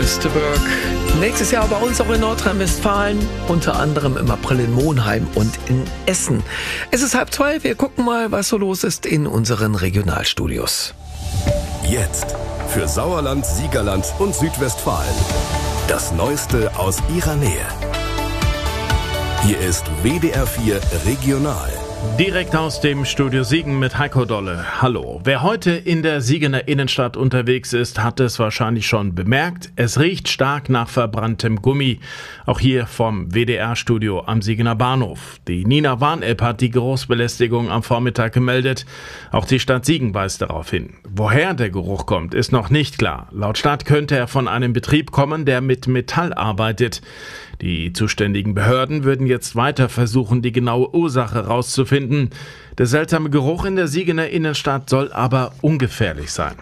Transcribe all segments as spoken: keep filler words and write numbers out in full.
Elsteburg. Nächstes Jahr bei uns auch in Nordrhein-Westfalen, unter anderem im April in Monheim und in Essen. Es ist halb zwei, wir gucken mal, was so los ist in unseren Regionalstudios. Jetzt für Sauerland, Siegerland und Südwestfalen. Das Neueste aus ihrer Nähe. Hier ist W D R vier Regional. Direkt aus dem Studio Siegen mit Heiko Dolle. Hallo. Wer heute in der Siegener Innenstadt unterwegs ist, hat es wahrscheinlich schon bemerkt. Es riecht stark nach verbranntem Gummi. Auch hier vom W D R-Studio am Siegener Bahnhof. Die Nina Warn-App hat die Geruchsbelästigung am Vormittag gemeldet. Auch die Stadt Siegen weist darauf hin. Woher der Geruch kommt, ist noch nicht klar. Laut Stadt könnte er von einem Betrieb kommen, der mit Metall arbeitet. Die zuständigen Behörden würden jetzt weiter versuchen, die genaue Ursache herauszufinden. Der seltsame Geruch in der Siegener Innenstadt soll aber ungefährlich sein.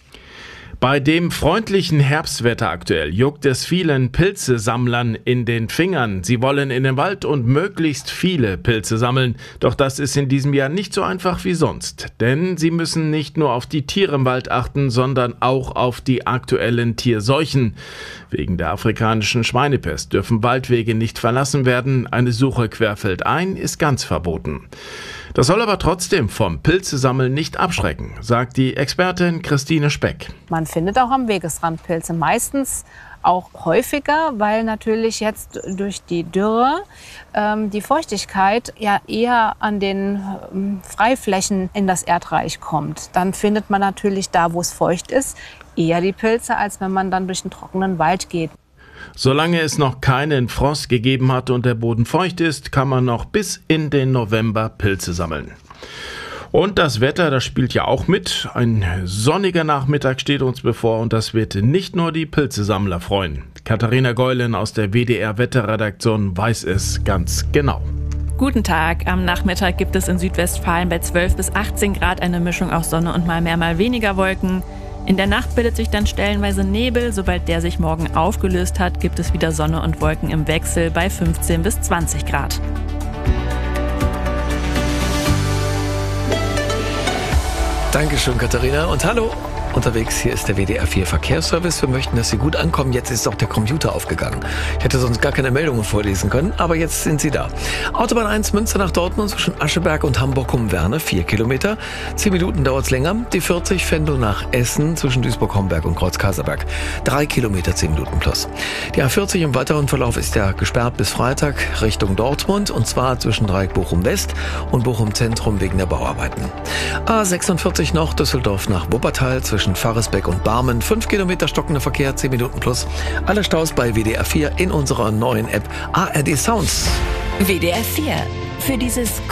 Bei dem freundlichen Herbstwetter aktuell juckt es vielen Pilzesammlern in den Fingern. Sie wollen in den Wald und möglichst viele Pilze sammeln. Doch das ist in diesem Jahr nicht so einfach wie sonst. Denn sie müssen nicht nur auf die Tiere im Wald achten, sondern auch auf die aktuellen Tierseuchen. Wegen der afrikanischen Schweinepest dürfen Waldwege nicht verlassen werden. Eine Suche querfeldein ist ganz verboten. Das soll aber trotzdem vom Pilzesammeln nicht abschrecken, sagt die Expertin Christine Speck. Man findet auch am Wegesrand Pilze, meistens auch häufiger, weil natürlich jetzt durch die Dürre ähm, die Feuchtigkeit ja eher an den ähm, Freiflächen in das Erdreich kommt. Dann findet man natürlich da, wo es feucht ist, eher die Pilze, als wenn man dann durch einen trockenen Wald geht. Solange es noch keinen Frost gegeben hat und der Boden feucht ist, kann man noch bis in den November Pilze sammeln. Und das Wetter, das spielt ja auch mit. Ein sonniger Nachmittag steht uns bevor und das wird nicht nur die Pilzesammler freuen. Katharina Geulen aus der W D R-Wetterredaktion weiß es ganz genau. Guten Tag. Am Nachmittag gibt es in Südwestfalen bei zwölf bis achtzehn Grad eine Mischung aus Sonne und mal mehr, mal weniger Wolken. In der Nacht bildet sich dann stellenweise Nebel. Sobald der sich morgen aufgelöst hat, gibt es wieder Sonne und Wolken im Wechsel bei fünfzehn bis zwanzig Grad. Dankeschön, Katharina. Und hallo. Unterwegs, hier ist der W D R vier Verkehrsservice. Wir möchten, dass Sie gut ankommen. Jetzt ist auch der Computer aufgegangen. Ich hätte sonst gar keine Meldungen vorlesen können, aber jetzt sind sie da. Autobahn eins Münster nach Dortmund zwischen Ascheberg und Hamburg-Humwerne, vier Kilometer. Zehn Minuten dauert es länger. Die vierzig Venlo nach Essen zwischen Duisburg-Homberg und Kreuz-Kaserberg. Drei Kilometer, zehn Minuten plus. Die A vierzig im weiteren Verlauf ist ja gesperrt bis Freitag Richtung Dortmund und zwar zwischen Dreieck Bochum-West und Bochum-Zentrum wegen der Bauarbeiten. A sechsundvierzig noch Düsseldorf nach Wuppertal zwischen Faresbeck und Barmen. Fünf Kilometer stockender Verkehr, zehn Minuten plus. Alle Staus bei W D R vier in unserer neuen App A R D Sounds. W D R vier. Für dieses